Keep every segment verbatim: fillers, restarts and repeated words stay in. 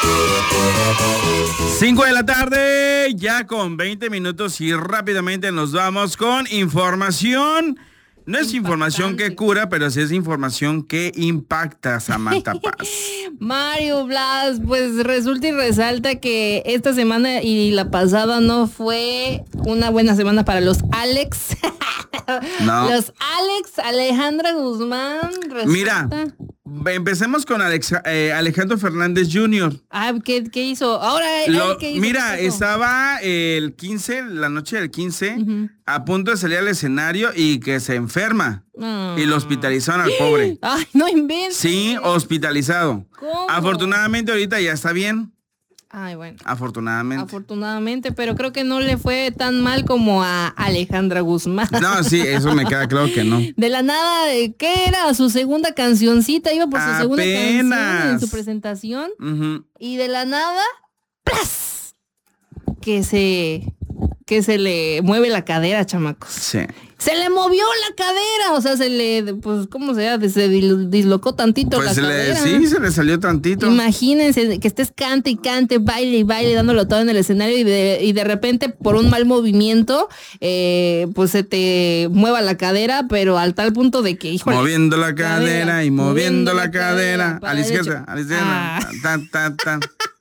cinco de la tarde, ya con veinte minutos y rápidamente nos vamos con información. No es información que cura, pero sí es información que impacta, Samantha Paz. Mario Blas, pues resulta y resalta que esta semana y la pasada no fue una buena semana para los Alex. No. Los Alex, Alejandra Guzmán. Resulta... Mira, empecemos con Alex, eh, Alejandro Fernández junior Ah, ¿qué, qué hizo? Ahora, Lo, ¿qué hizo? Mira, ¿Qué estaba el quince, la noche del quince, uh-huh. a punto de salir al escenario y que se enferma. Uh. Y lo hospitalizaron al pobre. Ay, no inventes. Sí, hospitalizado. ¿Cómo? Afortunadamente ahorita ya está bien. Ay, bueno. Afortunadamente. Afortunadamente, pero creo que no le fue tan mal como a Alejandra Guzmán. No, sí, eso me queda claro que no. De la nada, ¿qué era? Su segunda cancioncita, iba por su Apenas. segunda canción en su presentación. Uh-huh. Y de la nada, ¡plas! Que se, que se le mueve la cadera, chamacos. Sí. Se le movió la cadera, o sea, se le, pues, ¿cómo se llama? Se dislocó tantito pues la se cadera. Le, sí, se le salió tantito. Imagínense que estés cante y cante, baile y baile, dándolo todo en el escenario y de, y de repente, por un mal movimiento, eh, pues se te mueva la cadera, pero al tal punto de que, híjole, moviendo la cadera, cadera y moviendo, moviendo la, la cadera, cadera a la izquierda, a la izquierda, ah. tan, tan, tan.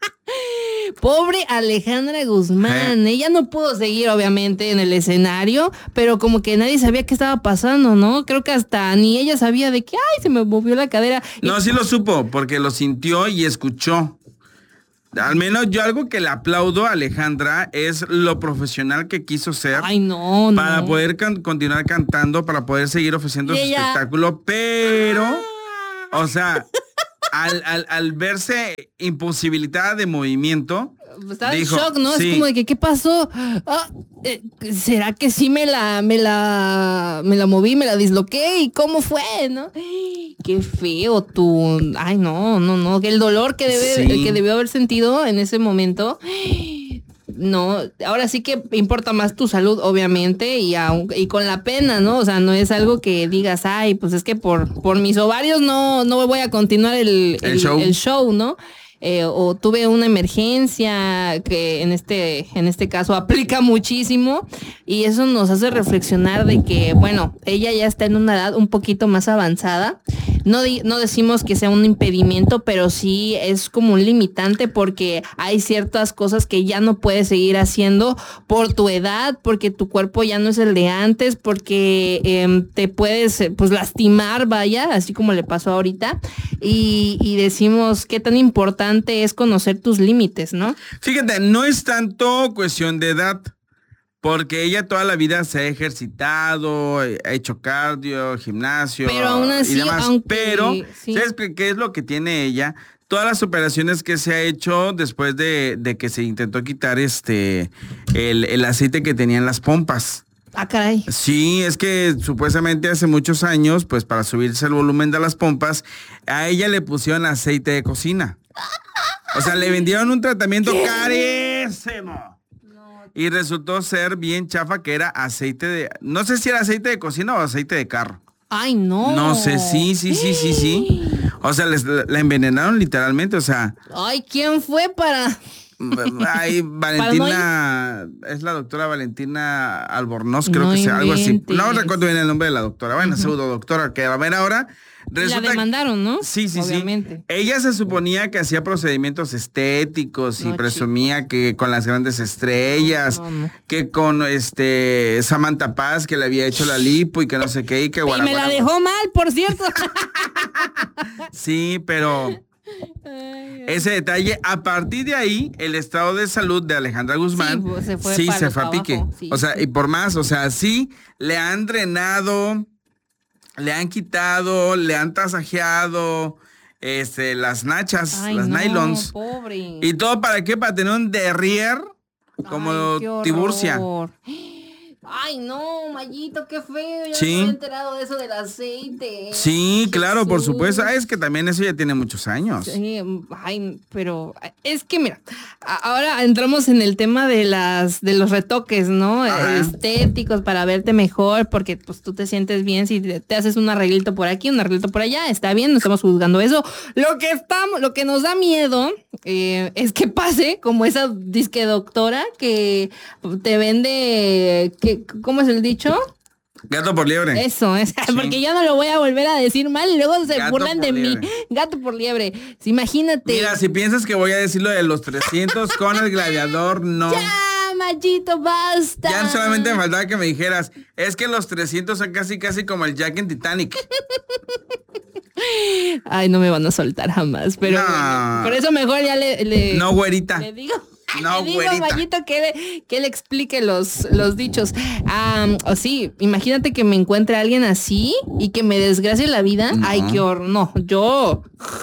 Pobre Alejandra Guzmán, ¿Eh? Ella no pudo seguir obviamente en el escenario, pero como que nadie sabía qué estaba pasando, ¿no? Creo que hasta ni ella sabía de que, ay, se me movió la cadera. No, y... sí lo supo, porque lo sintió y escuchó. Al menos yo algo que le aplaudo a Alejandra es lo profesional que quiso ser. Ay, no, no. Para poder can- continuar cantando, para poder seguir ofreciendo su ella... espectáculo, pero, ah. o sea... Al, al, al verse imposibilitada de movimiento, estaba dijo, en shock, ¿no? Sí. Es como de que, ¿qué pasó? Ah, eh, ¿será que sí me la, me la, me la moví, me la disloqué? ¿Y cómo fue, no? Qué feo tú. Ay, no, no, no. El dolor que debe, sí. que debió haber sentido en ese momento. No, ahora sí que importa más tu salud, obviamente, y, aun, y con la pena, ¿no? O sea, no es algo que digas, ay, pues es que por, por mis ovarios no, no voy a continuar el, el, el, show. el show, ¿no? Eh, o tuve una emergencia que en este, en este caso aplica muchísimo y eso nos hace reflexionar de que, bueno, ella ya está en una edad un poquito más avanzada. No, di- no decimos que sea un impedimento, pero sí es como un limitante porque hay ciertas cosas que ya no puedes seguir haciendo por tu edad, porque tu cuerpo ya no es el de antes, porque eh, te puedes pues lastimar, vaya, así como le pasó ahorita. Y, y decimos qué tan importante es conocer tus límites, ¿no? Fíjate, no es tanto cuestión de edad. Porque ella toda la vida se ha ejercitado, ha hecho cardio, gimnasio pero aún así, y demás. Aunque, pero, sí. ¿sabes qué es lo que tiene ella? Todas las operaciones que se ha hecho después de, de que se intentó quitar este el, el aceite que tenía en las pompas. Ah, caray. Sí, es que supuestamente hace muchos años, pues para subirse el volumen de las pompas, a ella le pusieron aceite de cocina. O sea, le vendieron un tratamiento ¿Qué? carísimo. Y resultó ser bien chafa, que era aceite de... No sé si era aceite de cocina o aceite de carro. Ay, no. No sé, sí, sí, sí, sí, sí. O sea, les, la envenenaron literalmente, o sea... Ay, ¿quién fue para...? Ay, Valentina... No es la doctora Valentina Albornoz, creo no que sea algo así. No inventes. recuerdo bien el nombre de la doctora. Bueno, uh-huh. pseudo doctora, que a ver ahora... Resulta la demandaron, ¿no? Sí, sí, Obviamente. sí. Ella se suponía que hacía procedimientos estéticos y no, presumía chicos. que con las grandes estrellas, no, no. que con este Samantha Paz, que le había hecho la lipo y que no sé qué, y que guara, Y me guara, la dejó mal, por cierto. Sí, pero ay, ese detalle, a partir de ahí, el estado de salud de Alejandra Guzmán sí, se fue, sí, se fue a pique. Sí, o sea, sí. y por más, o sea, sí le han drenado... Le han quitado, le han tasajeado este, las nachas, Ay, las no, nylons. Pobre. ¿Y todo para qué? Para tener un derrier como Ay, Tiburcia. Ay, no, Mayito, qué feo. Yo sí. no me he enterado de eso del aceite. Sí, Jesús. claro, por supuesto. Ah, es que también eso ya tiene muchos años. Sí, ay, pero es que mira, ahora entramos en el tema de las de los retoques, ¿no? Ajá. Estéticos para verte mejor, porque pues tú te sientes bien si te, te haces un arreglito por aquí, un arreglito por allá, está bien, no estamos juzgando eso. Lo que estamos, lo que nos da miedo eh, es que pase como esa disque doctora que te vende, que, ¿cómo es el dicho? Gato por liebre. Eso, es, sí. Porque yo no lo voy a volver a decir mal y luego se Gato burlan de liebre. mí. Gato por liebre. Sí, imagínate. Mira, si piensas que voy a decir lo de los trescientos con el gladiador, no. ¡Ya, Mayito, basta! Ya solamente me faltaba que me dijeras, es que los trescientos son casi, casi como el Jack en Titanic. Ay, no me van a soltar jamás, pero no. bueno, por eso mejor ya le... le no, güerita. Le digo... No, le digo güerita. a Mayito que le, que le explique los, los dichos. Um, o sí, imagínate que me encuentre alguien así y que me desgracie la vida. No. Ay, qué horror. No, yo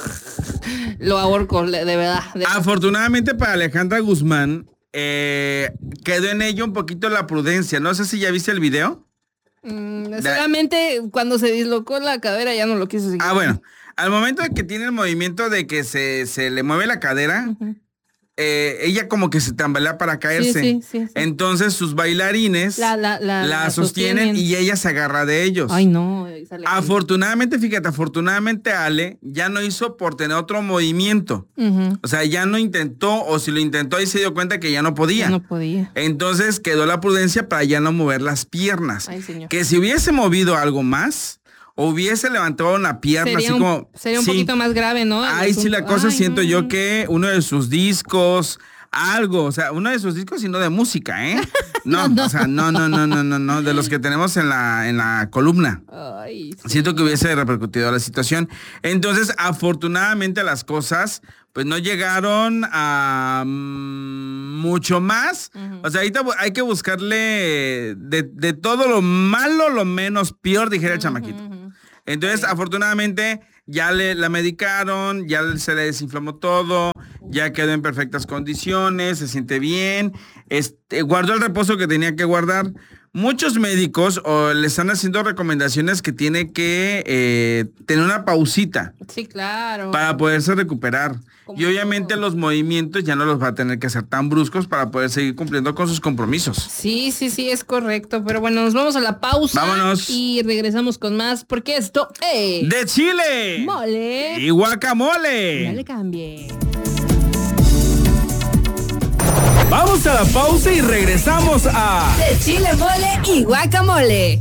lo ahorco, de verdad. De Afortunadamente para Alejandra Guzmán, eh, quedó en ello un poquito la prudencia. No sé si ya viste el video. Mm, solamente cuando se dislocó la cadera ya no lo quiso seguir. Ah, bueno. Al momento de que tiene el movimiento de que se, se le mueve la cadera... Uh-huh. Eh, ella como que se tambalea para caerse. Sí, sí, sí, sí. Entonces sus bailarines la, la, la, la, la sostienen, sostienen y ella se agarra de ellos. Ay, no. Afortunadamente, fíjate, afortunadamente Ale ya no hizo por tener otro movimiento. Uh-huh. O sea, ya no intentó, o si lo intentó y se dio cuenta que ya no podía. Ya no podía. Entonces quedó la prudencia para ya no mover las piernas. Ay, señor. Que si hubiese movido algo más... o hubiese levantado una pierna sería así un, como... Sería un sí. poquito más grave, ¿no? Ahí sí la cosa Ay, siento no. yo que uno de sus discos, algo, o sea, uno de sus discos y no de música, ¿eh? No, no, no. o sea, no, no, no, no, no, no, de los que tenemos en la, en la columna. Ay, sí. Siento que hubiese repercutido la situación. Entonces, afortunadamente las cosas... pues no llegaron a um, mucho más. Uh-huh. O sea, ahorita hay que buscarle de, de todo lo malo, lo menos peor, dijera uh-huh, el chamaquito. Uh-huh. Entonces, sí. afortunadamente, ya le la medicaron, ya se le desinflamó todo, ya quedó en perfectas condiciones, se siente bien, este, guardó el reposo que tenía que guardar. Muchos médicos o le están haciendo recomendaciones que tiene que eh, tener una pausita. Sí, claro. Para poderse recuperar. Y obviamente todo. Los movimientos ya no los va a tener que hacer tan bruscos para poder seguir cumpliendo con sus compromisos. Sí, sí, sí, es correcto. Pero bueno, nos vamos a la pausa. Vámonos. Y regresamos con más, porque esto es... ¡de chile! ¡Mole! ¡Y guacamole! No le cambie. Vamos a la pausa y regresamos a... De chile, mole y guacamole.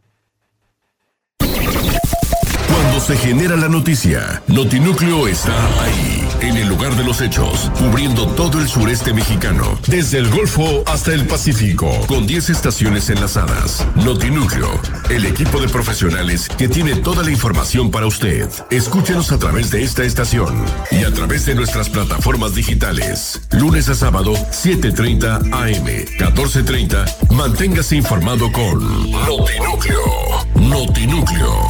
Cuando se genera la noticia, Notinúcleo está ahí, en el lugar de los hechos, cubriendo todo el sureste mexicano, desde el Golfo hasta el Pacífico, con diez estaciones enlazadas. Notinúcleo, el equipo de profesionales que tiene toda la información para usted. Escúchenos a través de esta estación y a través de nuestras plataformas digitales. Lunes a sábado, siete treinta a eme, catorce treinta. Manténgase informado con Notinúcleo. Notinúcleo.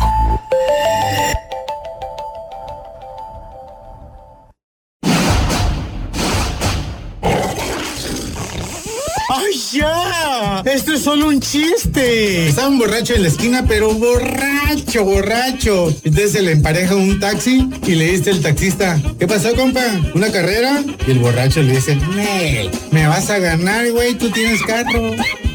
¡Ay, ya! ¡Esto es solo un chiste! Estaba un borracho en la esquina, pero borracho, borracho. Entonces se le empareja un taxi y le dice el taxista: ¿qué pasó, compa? ¿Una carrera? Y el borracho le dice: Nel, me vas a ganar, güey, tú tienes carro.